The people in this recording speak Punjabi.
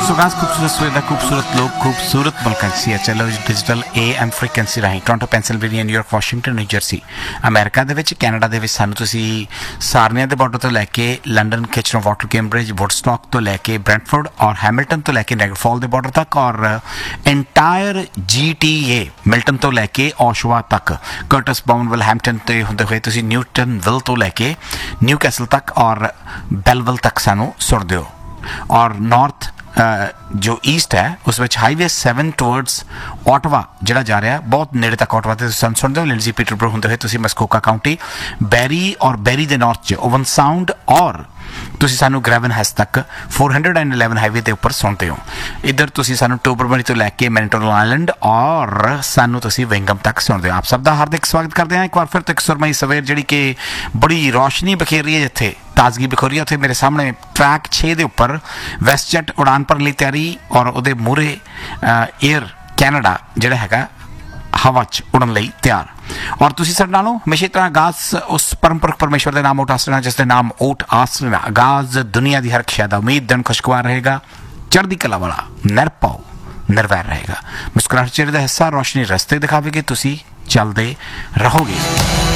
सुगास खूबसूरत सुविधा खूबसूरत लोग खूबसूरत मुल्क CHLO digital AM frequency राਹੀਂ Toronto Pennsylvania New York Washington new jersey America ਦੇ ਵਿੱਚ ਕੈਨੇਡਾ ਦੇ ਵਿੱਚ ਸਾਨੂੰ ਤੁਸੀਂ ਸਾਰਨੀਆ ਦੇ ਬਾਰਡਰ ਤੋਂ ਲੈ ਕੇ London Kitchener water Cambridge Woodstock ਤੋਂ ਲੈ ਕੇ ਬ੍ਰੈਂਟਫੋਰਡ ਔਰ ਹੈਮਿਲਟਨ ਤੋਂ ਲੈ ਕੇ ਨਾਇਗਰਾ ਫਾਲ ਦੇ ਬਾਰਡਰ ਤੱਕ ਔਰ ਇੰਟਾਇਰ GTA ਮਿਲਟਨ ਤੋਂ ਲੈ ਕੇ ਔਸ਼ਵਾ ਤੱਕ ਕਰਟਸ ਬਾਊਨਵਿਲ ਹੈਮਪਟਨ ਤੇ ਹੁੰਦੇ ਹੋਏ ਤੁਸੀਂ ਨਿਊਟਨਵਿਲ ਤੋਂ ਲੈ ਕੇ ਨਿਊਕੈਸਲ ਤੱਕ ਔਰ ਬੈਲਵਿਲ ਤੱਕ ਸਾਨੂੰ ਸੁਣਦੇ ਹੋ ਔਰ ਨਾਰਥ जो ईस्ट है उस हाईवे 7 टूवर्ड्स ऑटवा ਜਿਹੜਾ ਜਾ ਰਿਹਾ ਬਹੁਤ ਨੇੜੇ ਤੱਕ ऑटवा ਤੇ ਤੁਸੀਂ ਸੁਣਦੇ ਹੋ ਲਿੰਡਜ਼ੀ ਪੀਟਰਬਰਗ ਹੁੰਦੇ ਹੋਏ ਤੁਸੀਂ ਮਸਕੋਕਾ ਕਾਉਂਟੀ ਬੈਰੀ ਔਰ ਬੈਰੀ ਦੇ ਨਾਰਥ 'ਚ ਓਵਨ ਸਾਊਂਡ ਔਰ ਤੁਸੀਂ ਸਾਨੂੰ ਗ੍ਰੈਵਨ ਹੈਸ ਤੱਕ 411 ਹਾਈਵੇ ਦੇ ਉੱਪਰ ਸੁਣਦੇ ਹੋ ਇੱਧਰ ਤੁਸੀਂ ਸਾਨੂੰ ਟੋਬਰਬਰੀ ਤੋਂ ਲੈ ਕੇ ਮੈਨੀਟੋਬਾ ਆਈਲੈਂਡ ਔਰ ਸਾਨੂੰ ਤੁਸੀਂ ਵਿੰਗਮ ਤੱਕ ਸੁਣਦੇ ਹੋ ਆਪ ਸਭ ਦਾ ਹਾਰਦਿਕ ਸਵਾਗਤ ਕਰਦੇ ਹਾਂ ਇੱਕ ਵਾਰ ਫਿਰ ਤੋਂ ਇੱਕ ਸੁਰਮਈ ਸਵੇਰ ਜਿਹੜੀ ਕਿ ਬੜੀ ਰੌਸ਼ਨੀ ਬਖੇਰ ਰਹੀ ਹੈ ਜਿੱਥੇ ਤਾਜ਼ਗੀ ਬਿਖਰ ਰਹੀ ਹੈ ਉੱਥੇ ਮੇਰੇ ਸਾਹਮਣੇ ਟਰੈਕ 6 ਦੇ ਉੱਪਰ ਵੈਸਟਜੈਟ ਉਡਾਨ ਭਰਨ ਲਈ ਤਿਆਰੀ ਔਰ ਉਹਦੇ ਮੂਹਰੇ ਏਅਰ ਕੈਨੇਡਾ ਜਿਹੜਾ ਹੈਗਾ ਹਵਾ 'ਚ ਉਡਣ ਲਈ ਤਿਆਰ ਔਰ ਤੁਸੀਂ ਸਾਡੇ ਨਾਲੋਂ ਹਮੇਸ਼ਾ ਤਰ੍ਹਾਂ ਆਗਾਜ਼ ਉਸ ਪਰਮਪੁਰਖ ਪਰਮੇਸ਼ਵਰ ਦੇ ਨਾਮ ਓਟ ਆਸਰਣਾ ਜਿਸ ਦੇ ਨਾਮ ਓਟ ਆਸਰਣਾ ਆਗਾਜ਼ ਦੁਨੀਆ ਦੀ ਹਰ ਖਿਆ ਦਾ ਉਮੀਦ ਦਿਨ ਖੁਸ਼ਗਵਾਰ ਰਹੇਗਾ ਚੜ੍ਹਦੀ ਕਲਾ ਵਾਲਾ ਨਿਰਭਉ ਨਿਰਵੈਰ ਰਹੇਗਾ ਮੁਸਕਰਾਹਟ ਚਿਹਰੇ ਦਾ ਹਿੱਸਾ ਰੋਸ਼ਨੀ ਰਸਤੇ ਦਿਖਾਵੇਗੀ ਤੁਸੀਂ ਚੱਲਦੇ ਰਹੋਗੇ